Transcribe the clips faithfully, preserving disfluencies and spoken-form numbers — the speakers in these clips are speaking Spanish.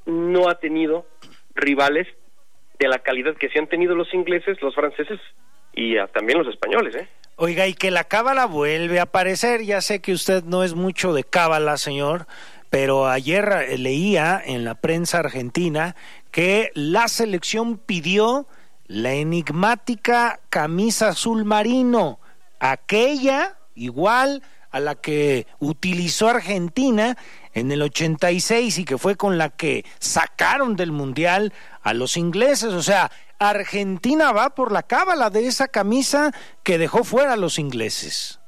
no ha tenido rivales de la calidad que sí han tenido los ingleses, los franceses y uh, también los españoles, ¿eh? Oiga, y que la cábala vuelve a aparecer. Ya sé que usted no es mucho de cábala, señor, pero ayer leía en la prensa argentina que la selección pidió la enigmática camisa azul marino, aquella igual a la que utilizó Argentina en el ochenta y seis y que fue con la que sacaron del Mundial a los ingleses. O sea, Argentina va por la cábala de esa camisa que dejó fuera a los ingleses.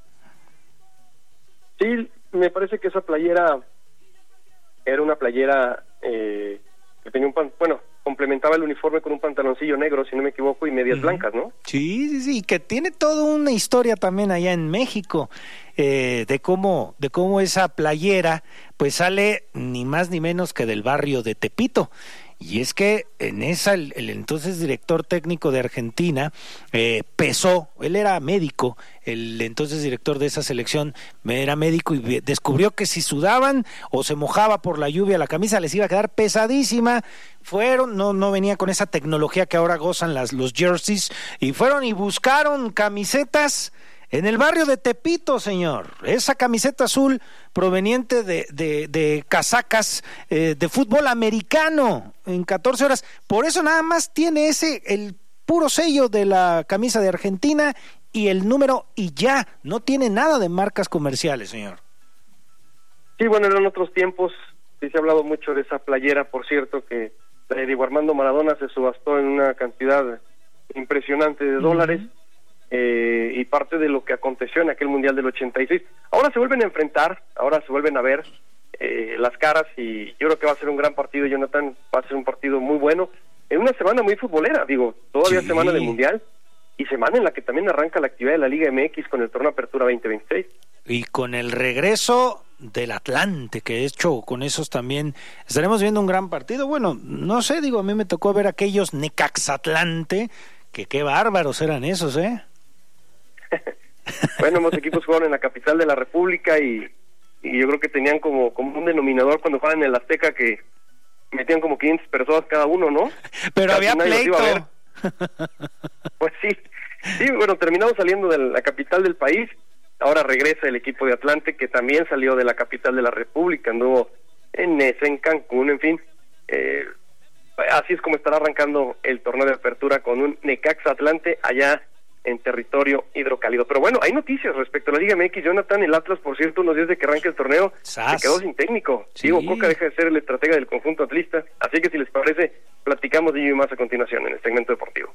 Sí, me parece que esa playera era una playera eh, que tenía un pan, bueno, complementaba el uniforme con un pantaloncillo negro, si no me equivoco, y medias uh-huh. blancas, ¿no? Sí, sí, sí, que tiene toda una historia también allá en México, eh, de cómo, de cómo esa playera, pues sale ni más ni menos que del barrio de Tepito. Y es que en esa, el, el entonces director técnico de Argentina eh, pesó, él era médico, el entonces director de esa selección era médico y descubrió que si sudaban o se mojaba por la lluvia la camisa les iba a quedar pesadísima. Fueron, no, no venía con esa tecnología que ahora gozan las, los jerseys, y fueron y buscaron camisetas en el barrio de Tepito, señor. Esa camiseta azul proveniente de, de, de casacas eh, de fútbol americano en catorce horas. Por eso nada más tiene ese, el puro sello de la camisa de Argentina y el número y ya. No tiene nada de marcas comerciales, señor. Sí, bueno, eran otros tiempos. Sí se ha hablado mucho de esa playera, por cierto, que eh, Diego Armando Maradona se subastó en una cantidad impresionante de dólares. Uh-huh. Eh, y parte de lo que aconteció en aquel Mundial del ochenta y seis. Ahora se vuelven a enfrentar, ahora se vuelven a ver eh, las caras, y yo creo que va a ser un gran partido, Jonathan, va a ser un partido muy bueno, en una semana muy futbolera, digo, todavía sí. Semana de Mundial, y semana en la que también arranca la actividad de la Liga M X con el torneo Apertura veinte veintiséis. Y con el regreso del Atlante, que de hecho con esos también estaremos viendo un gran partido. Bueno, no sé, digo, a mí me tocó ver aquellos Necaxa-Atlante, que qué bárbaros eran esos, ¿eh? Bueno, ambos equipos jugaron en la capital de la República y, y yo creo que tenían como, como un denominador cuando jugaban en el Azteca que metían como quinientas personas cada uno, ¿no? Pero había pleito. Pues sí, sí, bueno, terminamos saliendo de la capital del país. Ahora regresa el equipo de Atlante, que también salió de la capital de la República, anduvo en Nesa, en Cancún, en fin. Eh, así es como estará arrancando el torneo de apertura con un Necaxa Atlante allá en territorio hidrocálido. Pero bueno, hay noticias respecto a la Liga M X, Jonathan. El Atlas, por cierto, unos días de que arranque el torneo, ¡Sas! Se quedó sin técnico. Sí. Diego Coca deja de ser el estratega del conjunto atlista, así que si les parece, platicamos de ello y más a continuación en el segmento deportivo.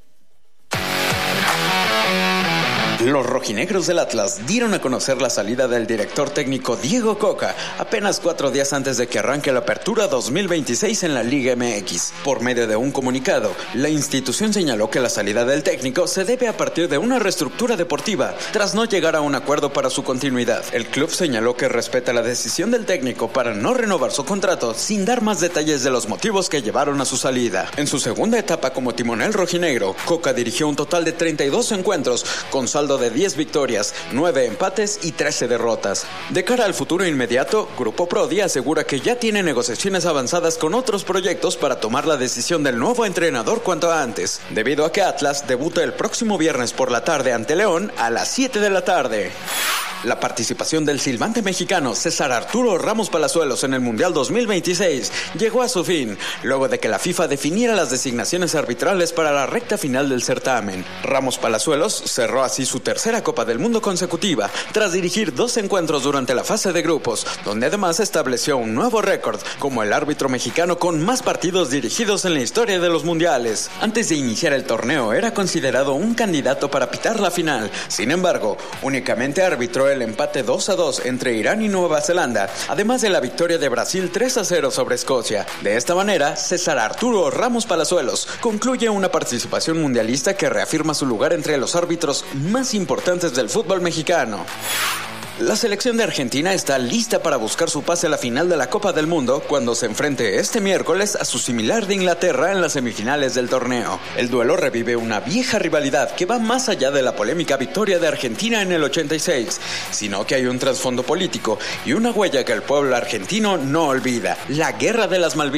Los rojinegros del Atlas dieron a conocer la salida del director técnico Diego Coca apenas cuatro días antes de que arranque la apertura dos mil veintiséis en la Liga M X. Por medio de un comunicado, la institución señaló que la salida del técnico se debe a partir de una reestructura deportiva, tras no llegar a un acuerdo para su continuidad. El club señaló que respeta la decisión del técnico para no renovar su contrato, sin dar más detalles de los motivos que llevaron a su salida. En su segunda etapa como timonel rojinegro, Coca dirigió un total de treinta y dos encuentros, con saldo de diez victorias, nueve empates y trece derrotas. De cara al futuro inmediato, Grupo Prodi asegura que ya tiene negociaciones avanzadas con otros proyectos para tomar la decisión del nuevo entrenador cuanto antes, debido a que Atlas debuta el próximo viernes por la tarde ante León a las siete de la tarde. La participación del silbante mexicano César Arturo Ramos Palazuelos en el Mundial dos mil veintiséis llegó a su fin, luego de que la FIFA definiera las designaciones arbitrales para la recta final del certamen. Ramos Palazuelos cerró así su tercera Copa del Mundo consecutiva, tras dirigir dos encuentros durante la fase de grupos, donde además estableció un nuevo récord como el árbitro mexicano con más partidos dirigidos en la historia de los mundiales. Antes de iniciar el torneo era considerado un candidato para pitar la final, sin embargo, únicamente arbitró el empate dos a dos entre Irán y Nueva Zelanda, además de la victoria de Brasil tres a cero sobre Escocia. De esta manera, César Arturo Ramos Palazuelos concluye una participación mundialista que reafirma su lugar entre los árbitros más importantes del fútbol mexicano. La selección de Argentina está lista para buscar su pase a la final de la Copa del Mundo cuando se enfrente este miércoles a su similar de Inglaterra en las semifinales del torneo. El duelo revive una vieja rivalidad que va más allá de la polémica victoria de Argentina en el ochenta y seis, sino que hay un trasfondo político y una huella que el pueblo argentino no olvida: la Guerra de las Malvinas.